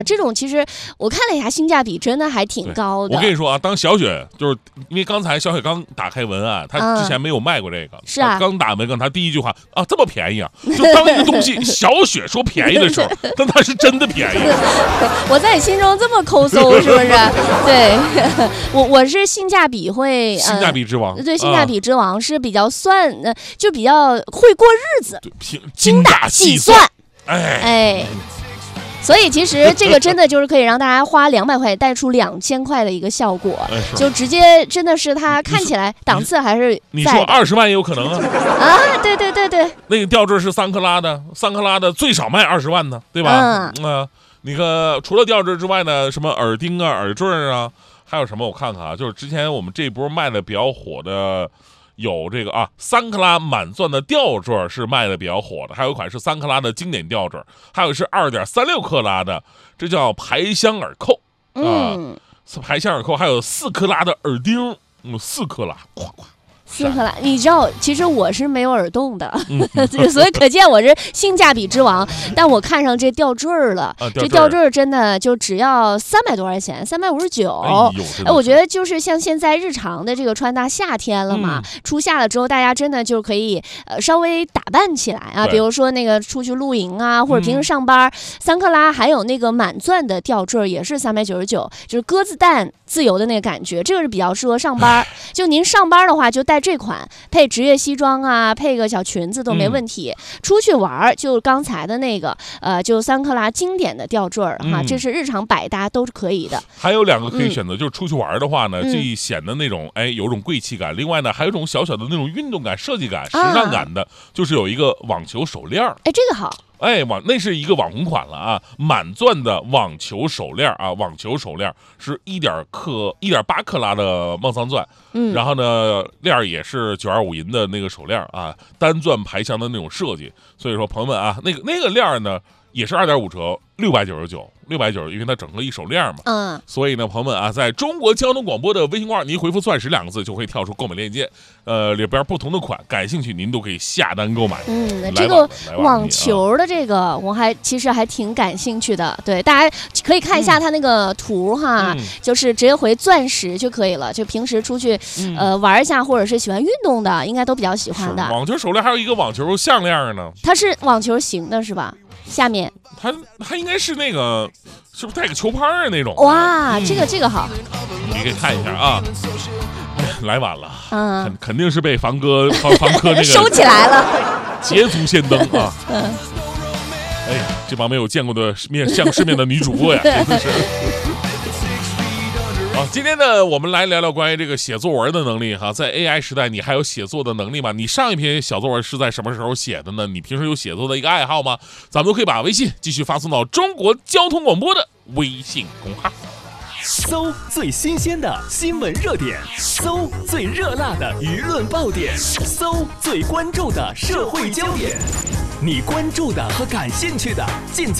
这种其实我看了一下，性价比真的还挺高的。 我跟你说啊，当小雪就是因为刚才小雪刚打开文案，她之前没有卖过这个， 是啊， 刚打文案，她第一句话啊这么便宜啊，就当一个东西小雪说便宜的时候，但它是真的便宜。 我在你心中这么抠搜是不是？对，我是性价比会性价比之王， 对，性价比之王是比较就比较会过日子， 精打细算，哎。 所以其实这个真的就是可以让大家花200块带出2000块的一个效果，就直接真的是它看起来档次还是在的。 你说20万也有可能啊？ 啊，对， 那个吊坠是3克拉的最少卖20万呢，对吧？你看除了吊坠之外呢，什么耳钉啊、耳坠啊，还有什么？我看看啊，就是之前我们这波卖的比较火的。有这个3克拉满钻的吊坠是卖的比较火的，还有一款是3克拉的经典吊坠，还有是2.36克拉的，这叫排香耳扣排香耳扣，还有4克拉的耳钉，4克拉，咵咵。 4克拉，你知道，其实我是没有耳洞的，所以可见我是性价比之王。但我看上这吊坠了，这吊坠真的就只要300多块钱，359。我觉得就是像现在日常的这个穿搭，夏天了嘛，初夏了之后，大家真的就可以稍微打扮起来啊，比如说那个出去露营啊，或者平时上班，3克拉还有那个满钻的吊坠也是399，就是鸽子蛋自由的那个感觉，这个是比较适合上班。就您上班的话，就带这款配职业西装啊，配个小裙子都没问题。出去玩就刚才的那个就3克拉经典的吊坠哈，这是日常百搭都是可以的。 还有2个可以选择，就是出去玩的话呢，既显得那种有种贵气感，另外呢还有一种小小的那种运动感、设计感、时尚感的，就是有一个网球手链。 这个好。 那是一个网红款了啊，满钻的网球手链啊，网球手链是1.8克拉的锰桑钻，然后呢链也是925银的那个手链啊，单钻排香的那种设计，所以说朋友们啊，那个链呢也是2.5折，699，因为它整个一手链嘛，所以呢，朋友们啊，在中国交通广播的微信公号，您回复钻石2个字就会跳出购买链接，里边不同的款，感兴趣您都可以下单购买。 这个网球的这个我其实还挺感兴趣的，对，大家可以看一下它那个图哈，就是直接回钻石就可以了，就平时出去玩一下，或者是喜欢运动的，应该都比较喜欢的。 网球手链还有一个网球项链呢， 它是网球型的是吧？下面它应该是那个，是不是带个球拍儿那种？ 哇，这个好， 你可以看一下啊。来晚了，肯定是被房哥那个收起来了， 捷足先登啊！这帮没有见过的向世面的女主播呀，真的是。今天呢，我们来聊聊关于这个写作文的能力哈。在 AI 时代，你还有写作的能力吗？你上一篇小作文是在什么时候写的呢？你平时有写作的一个爱好吗？咱们都可以把微信继续发送到中国交通广播的微信公号， 搜最新鲜的新闻热点，搜最热辣的舆论爆点，搜最关注的社会焦点，你关注的和感兴趣的尽在